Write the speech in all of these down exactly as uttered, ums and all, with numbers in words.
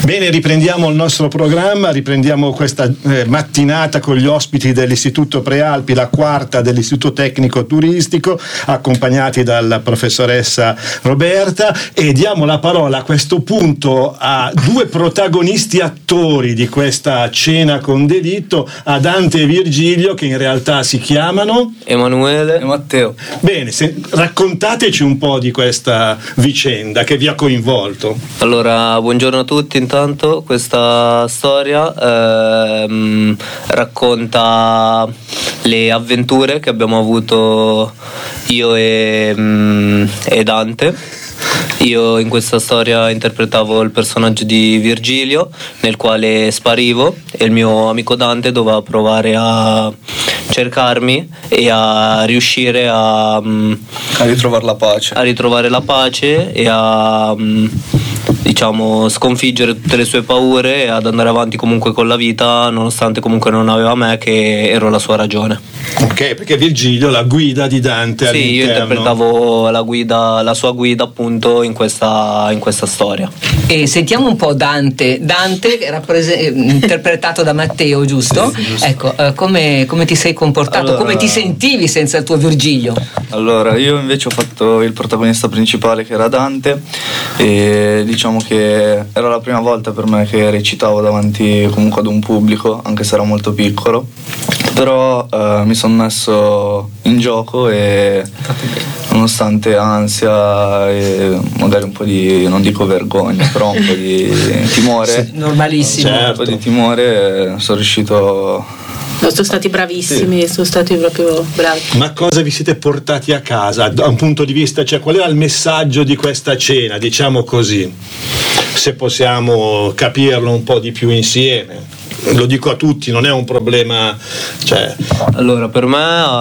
Bene, riprendiamo il nostro programma, riprendiamo questa eh, mattinata con gli ospiti dell'Istituto Prealpi, la quarta dell'Istituto Tecnico Turistico, accompagnati dalla professoressa Roberta, e diamo la parola a questo punto a due protagonisti attori di questa cena con delitto, a Dante e Virgilio, che in realtà si chiamano Emanuele e Matteo. Bene, se, raccontateci un po' di questa vicenda che vi ha coinvolto. Allora, buongiorno a tutti. Intanto questa storia ehm, racconta le avventure che abbiamo avuto io e, mm, e Dante. Io in questa storia interpretavo il personaggio di Virgilio, nel quale sparivo, e il mio amico Dante doveva provare a cercarmi e a riuscire a, a ritrovare la pace a ritrovare la pace e a diciamo sconfiggere tutte le sue paure e ad andare avanti comunque con la vita, nonostante comunque non aveva me che ero la sua ragione. Ok, perché Virgilio la guida di Dante sì, all'interno. Io interpretavo la guida, la sua guida appunto in questa, in questa storia. E sentiamo un po' Dante. Dante rapprese- interpretato da Matteo, giusto? Sì, giusto. Ecco, eh, come, come ti sei comportato? Allora, come ti sentivi senza il tuo Virgilio? Allora, io invece ho fatto il protagonista principale, che era Dante, e diciamo che era la prima volta per me che recitavo davanti comunque ad un pubblico, anche se era molto piccolo, però eh, mi sono messo in gioco e nonostante ansia e magari un po' di, non dico vergogna, però un po' di timore, normalissimo, certo. Un po' di timore, sono riuscito. No, sono stati bravissimi, sì. Sono stati proprio bravi. Ma cosa vi siete portati a casa da un punto di vista, cioè qual era il messaggio di questa cena, diciamo così, se possiamo capirlo un po' di più insieme? Lo dico a tutti, non è un problema, cioè... Allora, per me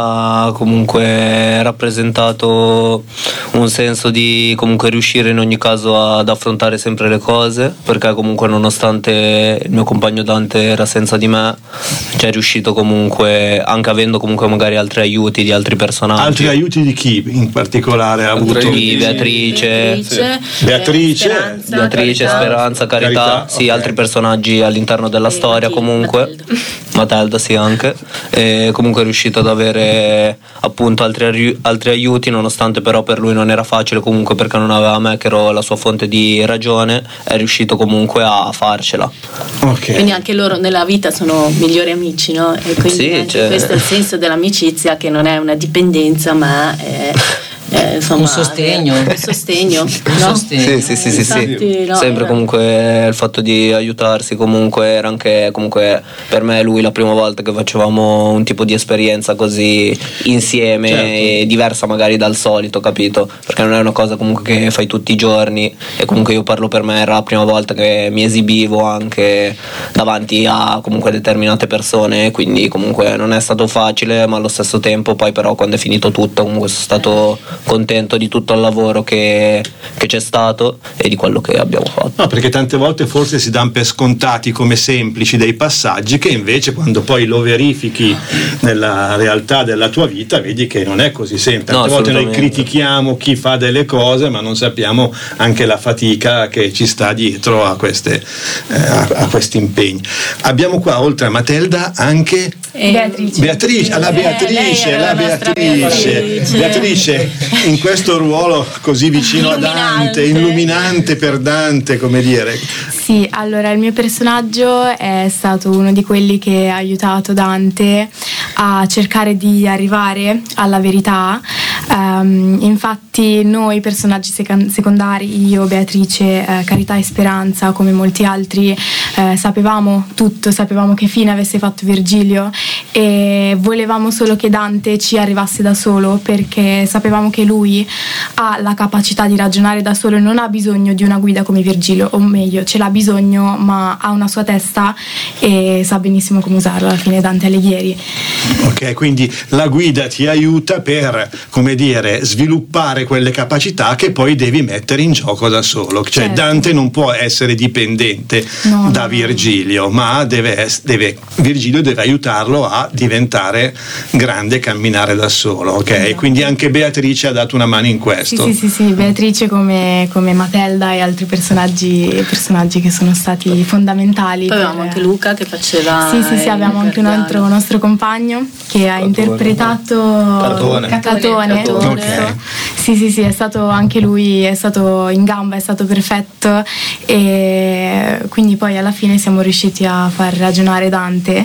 ha comunque rappresentato un senso di comunque riuscire in ogni caso ad affrontare sempre le cose, perché comunque nonostante il mio compagno Dante era senza di me, cioè è riuscito comunque, anche avendo comunque magari altri aiuti di altri personaggi. Altri aiuti di chi in particolare ha avuto? Di Beatrice, Beatrice, sì. Beatrice, Speranza, Beatrice, Carità. Speranza, Carità, Carità, sì, okay. Altri personaggi all'interno della Sì, storia Matilda, comunque. Matilda. Matilda sì anche, e comunque è riuscito ad avere appunto altri, arri- altri aiuti, nonostante però per lui non era facile, comunque perché non aveva me che ero la sua fonte di ragione, è riuscito comunque a farcela. Okay. Quindi anche loro nella vita sono migliori amici, no? E quindi Sì, anche cioè... questo è il senso dell'amicizia, che non è una dipendenza, ma è Eh, insomma, un sostegno, un sostegno, un no? sostegno. Sì, sì, sì, sì, Infatti, sì. no, sempre era... comunque il fatto di aiutarsi comunque era anche comunque per me e lui la prima volta che facevamo un tipo di esperienza così insieme, certo. E diversa magari dal solito, capito? Perché non è una cosa comunque che fai tutti i giorni, e comunque io parlo per me era la prima volta che mi esibivo anche davanti a comunque determinate persone, quindi comunque non è stato facile, ma allo stesso tempo poi però quando è finito tutto comunque sono stato contento di tutto il lavoro che, che c'è stato e di quello che abbiamo fatto. No, perché tante volte forse si danno per scontati come semplici dei passaggi, che invece quando poi lo verifichi nella realtà della tua vita vedi che non è così semplice. Tante No, volte noi critichiamo chi fa delle cose, ma non sappiamo anche la fatica che ci sta dietro a queste eh, a, a questi impegni. Abbiamo qua oltre a Matilda anche Beatrice. Beatrice, la Beatrice, Eh, la la nostra Beatrice. Beatrice. Beatrice, in questo ruolo così vicino a Dante, illuminante per Dante, come dire. Sì, allora il mio personaggio è stato uno di quelli che ha aiutato Dante a cercare di arrivare alla verità. Um, infatti noi personaggi sec- secondari, io, Beatrice, eh, Carità e Speranza, come molti altri, eh, sapevamo tutto, sapevamo che fine avesse fatto Virgilio e volevamo solo che Dante ci arrivasse da solo, perché sapevamo che lui ha la capacità di ragionare da solo e non ha bisogno di una guida come Virgilio, o meglio ce l'ha bisogno ma ha una sua testa e sa benissimo come usarla. Alla fine Dante Alighieri. Ok, quindi la guida ti aiuta per, come dire, sviluppare quelle capacità che poi devi mettere in gioco da solo. Cioè certo. Dante non può essere dipendente no, da no, Virgilio, ma deve, deve, Virgilio deve aiutarlo a diventare grande e camminare da solo. Ok, esatto. Quindi anche Beatrice ha dato una mano in questo. Sì, sì, sì, sì. Beatrice come, come Matelda e altri personaggi, personaggi che sono stati fondamentali. Poi avevamo per... anche Luca che faceva. Sì, sì, sì, abbiamo anche un altro nostro compagno che ha Catone. interpretato Catone. Catone. Catone. Ok. Sì, sì, sì, è stato anche lui, è stato in gamba, è stato perfetto, e quindi poi alla fine siamo riusciti a far ragionare Dante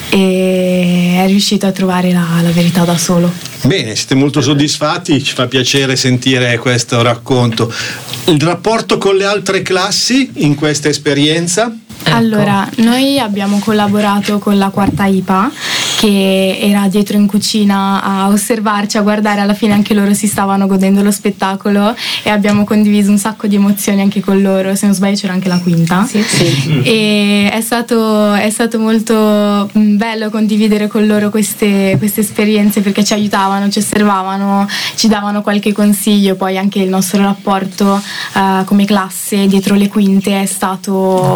e è riuscito a trovare la, la verità da solo. Bene, siete molto soddisfatti, ci fa piacere sentire questo racconto. Il rapporto con le altre classi in questa esperienza? Ecco. Allora, noi abbiamo collaborato con la quarta I P A che era dietro in cucina a osservarci, a guardare, alla fine anche loro si stavano godendo lo spettacolo e abbiamo condiviso un sacco di emozioni anche con loro, se non sbaglio c'era anche la quinta. Sì, sì. E è stato, è stato molto bello condividere con loro queste, queste esperienze perché ci aiutavano, ci osservavano, ci davano qualche consiglio, poi anche il nostro rapporto uh, come classe dietro le quinte è stato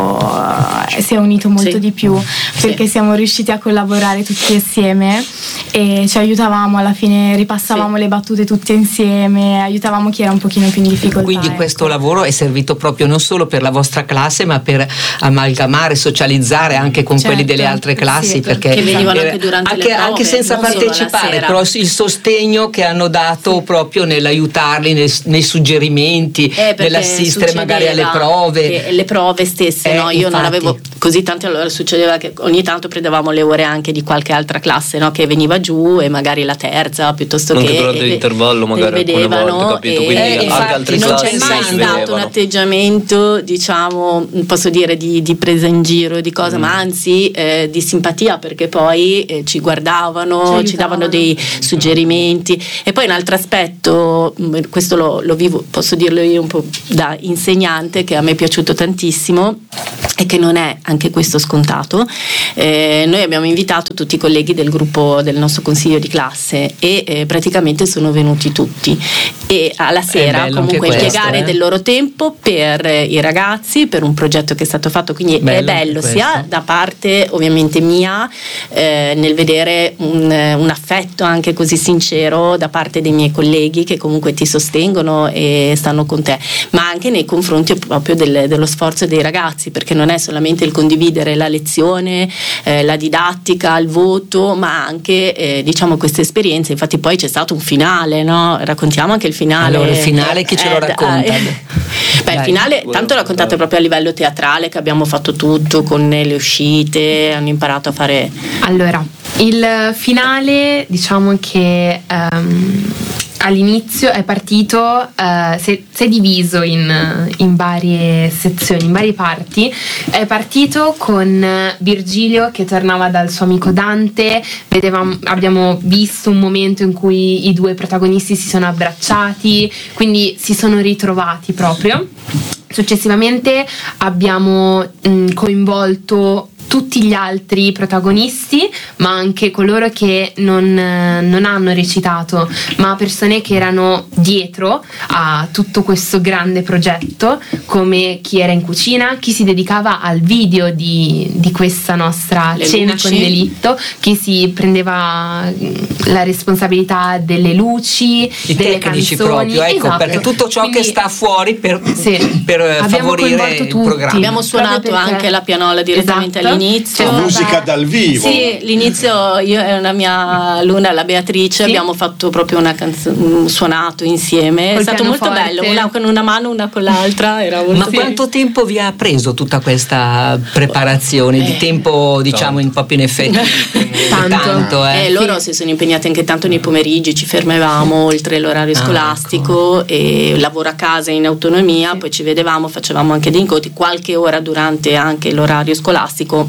uh, si è unito molto sì. di più perché sì. siamo riusciti a collaborare tutti insieme e ci aiutavamo, alla fine ripassavamo sì. le battute tutte insieme, aiutavamo chi era un pochino più in difficoltà. Quindi ecco. questo lavoro è servito proprio non solo per la vostra classe ma per amalgamare, socializzare anche con certo. quelli delle altre classi, sì, perché che venivano anche durante anche, le prove, anche senza non solo partecipare, la però il sostegno che hanno dato sì. proprio nell'aiutarli nei, nei suggerimenti, eh, nell'assistere magari alle prove, le prove stesse, eh, no? Io infatti. non avevo così tanto, allora succedeva che ogni tanto prendevamo le ore anche di qualche altra classe, no? Che veniva giù e magari la terza piuttosto anche che durante l'intervallo magari alcune volte, capito? Quindi eh, anche altre non classi c'è mai si stato vedevano. un atteggiamento, diciamo, posso dire di, di presa in giro di cosa, mm. ma anzi eh, di simpatia, perché poi eh, ci guardavano, ci, ci davano dei suggerimenti. E poi un altro aspetto, questo lo, lo vivo, posso dirlo io un po' da insegnante, che a me è piaciuto tantissimo e che non è anche questo scontato. Eh, noi abbiamo invitato tutti i colleghi del gruppo del nostro consiglio di classe e eh, praticamente sono venuti tutti, e alla sera comunque impiegare eh? del loro tempo per eh, i ragazzi, per un progetto che è stato fatto, quindi bello è bello sia da parte ovviamente mia eh, nel vedere un, un affetto anche così sincero da parte dei miei colleghi che comunque ti sostengono e stanno con te, ma anche nei confronti proprio del, dello sforzo dei ragazzi, perché non è solamente il condividere la lezione, eh, la didattica, il voto, ma anche eh, diciamo queste esperienze. Infatti poi c'è stato un finale, no? Raccontiamo anche il finale. Allora, il finale chi ce lo racconta? Eh, beh, il finale tanto raccontate proprio a livello teatrale, che abbiamo fatto tutto con le uscite, hanno imparato a fare. Allora, il finale diciamo che um, all'inizio è partito, uh, si, si è diviso in, in varie sezioni, in varie parti. È partito con Virgilio che tornava dal suo amico Dante, vedevamo, abbiamo visto un momento in cui i due protagonisti si sono abbracciati, quindi si sono ritrovati proprio. Successivamente abbiamo mh, coinvolto tutti gli altri protagonisti, ma anche coloro che non, non hanno recitato, ma persone che erano dietro a tutto questo grande progetto, come chi era in cucina, chi si dedicava al video di, di questa nostra Le cena luci. con delitto, chi si prendeva la responsabilità delle luci, i delle tecnici canzoni, proprio, ecco, esatto. perché tutto ciò Quindi, che sta fuori per, sì, per abbiamo favorire coinvolto il tutti. programma. Abbiamo suonato Proprio perché- anche la pianola direttamente Esatto. all'inizio. C'è Musica stata- dal vivo. Sì, l'inizio io e una mia alunna, la Beatrice, Sì. abbiamo fatto proprio una canzone, suonato insieme. Col È stato molto pianoforte. bello, una con una mano, una con l'altra. Era molto Ma quanto tempo vi ha preso tutta questa preparazione? Eh, di tempo, diciamo, in proprio in effetti Tanto. tanto eh. Eh, loro si sono impegnati anche tanto nei pomeriggi, ci fermavamo oltre l'orario Ah, scolastico e lavoro a casa in autonomia, poi ci vedevamo, facevamo anche dei incontri, qualche ora durante anche l'orario scolastico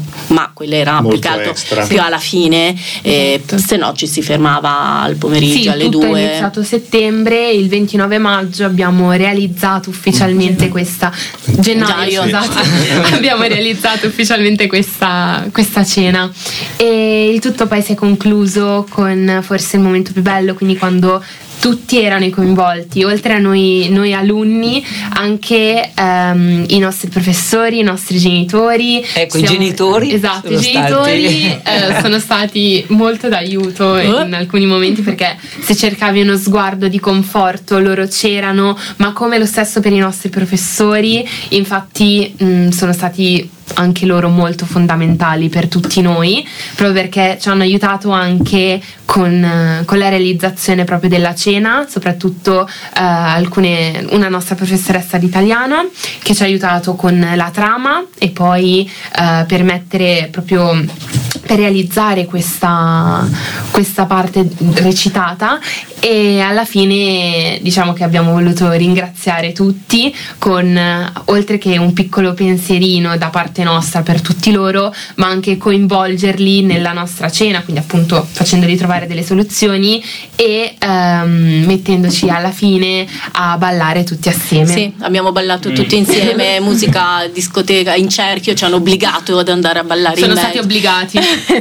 ma quella era Molto più che altro extra. più alla fine, eh, se no ci si fermava al pomeriggio Sì, alle tutto due. è iniziato a settembre, il ventinove maggio abbiamo realizzato ufficialmente questa gennaio, Gennaio. esatto. Abbiamo realizzato ufficialmente questa, questa cena e il tutto poi si è concluso con forse il momento più bello, quindi quando tutti erano coinvolti, oltre a noi, noi alunni, anche ehm, i nostri professori, i nostri genitori. Ecco, i genitori Esatto, sono i genitori stati- eh, sono stati molto d'aiuto in alcuni momenti, perché se cercavi uno sguardo di conforto loro c'erano, ma come lo stesso per i nostri professori. Infatti mh, sono stati anche loro molto fondamentali per tutti noi, proprio perché ci hanno aiutato anche con, con la realizzazione proprio della cena, soprattutto eh, alcune, una nostra professoressa di italiano che ci ha aiutato con la trama e poi eh, per mettere proprio per realizzare questa, questa parte recitata, e alla fine diciamo che abbiamo voluto ringraziare tutti con, oltre che un piccolo pensierino da parte nostra per tutti loro, ma anche coinvolgerli nella nostra cena, quindi appunto facendoli trovare delle soluzioni e ehm, mettendoci alla fine a ballare tutti assieme. Sì, abbiamo ballato tutti insieme, musica, discoteca, in cerchio, ci hanno obbligato ad andare a ballare Sono in stati mezzo. obbligati.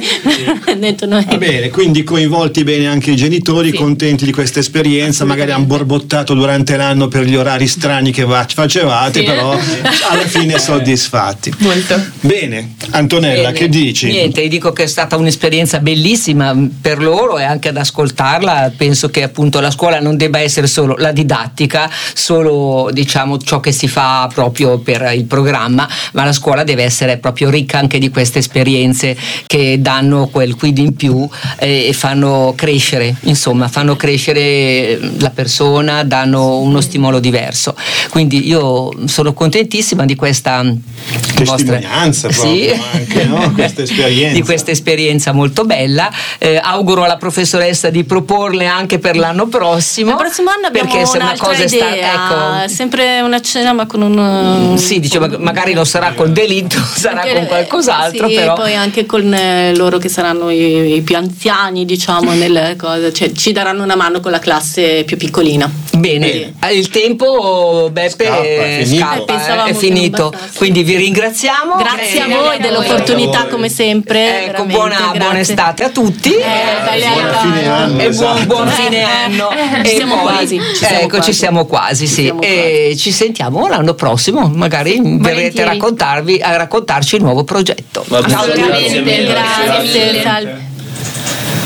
Ha detto noi. Va bene, quindi coinvolti bene anche i genitori, Sì. contenti di questa esperienza, magari hanno borbottato durante l'anno per gli orari strani che va- facevate, Sì. però alla fine soddisfatti. Molto. Bene, Antonella, Bene. che dici? Niente, dico che è stata un'esperienza bellissima per loro e anche ad ascoltarla. Penso che appunto la scuola non debba essere solo la didattica, solo diciamo ciò che si fa proprio per il programma, ma la scuola deve essere proprio ricca anche di queste esperienze che danno quel quid in più eh, e fanno crescere, insomma, fanno crescere la persona, danno uno stimolo diverso. Quindi io sono contentissima di questa Testimonianza proprio, anche, no? Questa esperienza. di questa esperienza molto bella. Eh, auguro alla professoressa di proporle anche per l'anno prossimo. Il prossimo anno abbiamo perché se una un'altra cosa è idea, stata, ecco, sempre una cena ma con un... sì, diceva, magari non sarà col delitto, sarà con qualcos'altro, sì, però poi anche con eh, loro che saranno i, i più anziani, diciamo, nelle cose, cioè ci daranno una mano con la classe più piccolina. bene. Il tempo, Beppe, Scappa, è finito. scappa, Eh, pensavamo è che finito. non bastasse. Quindi vi ringraziamo. Grazie a Eh, voi dell'opportunità, come sempre. Ecco, veramente, buona, grazie. buona estate a tutti. Eh, dalle buon altre- fine anno, E buon, esatto. buon fine anno. Ci E siamo poi- quasi, ci siamo ecco, quasi. ci siamo quasi, sì. Ci siamo E ci sentiamo l'anno prossimo, magari verrete a volentieri. raccontarvi, a raccontarci il nuovo progetto. Va bene. Assolutamente, Grazie mille. Grazie, salve.